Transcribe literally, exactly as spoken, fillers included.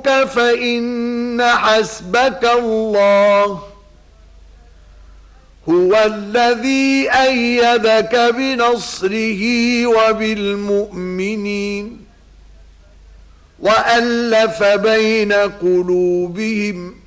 يضرك فإن حسبك الله هو الذي أيدك بنصره وبالمؤمنين وألف بين قلوبهم